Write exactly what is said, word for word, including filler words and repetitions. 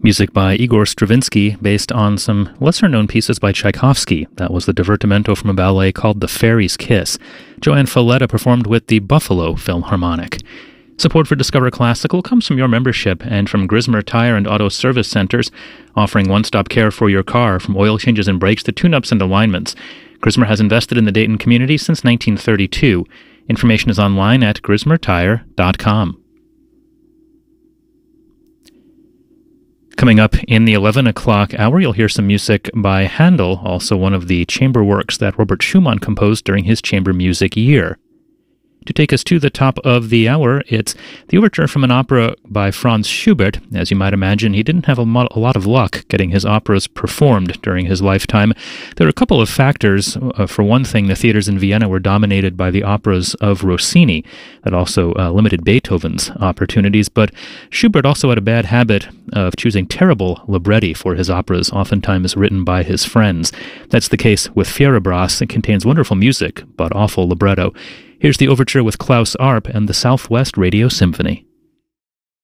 Music by Igor Stravinsky, based on some lesser-known pieces by Tchaikovsky. That was the divertimento from a ballet called The Fairy's Kiss. Joanne Falletta performed with the Buffalo Philharmonic. Support for Discover Classical comes from your membership and from Grismer Tire and Auto Service Centers, offering one-stop care for your car, from oil changes and brakes to tune-ups and alignments. Grismer has invested in the Dayton community since nineteen thirty-two. Information is online at grismer tire dot com. Coming up in the eleven o'clock hour, you'll hear some music by Handel, also one of the chamber works that Robert Schumann composed during his chamber music year. To take us to the top of the hour, it's the overture from an opera by Franz Schubert. As you might imagine, he didn't have a, mo- a lot of luck getting his operas performed during his lifetime. There are a couple of factors. Uh, for one thing, the theaters in Vienna were dominated by the operas of Rossini. That also uh, limited Beethoven's opportunities. But Schubert also had a bad habit of choosing terrible libretti for his operas, oftentimes written by his friends. That's the case with Fierabras. It contains wonderful music, but awful libretto. Here's the overture with Klaus Arp and the Southwest Radio Symphony.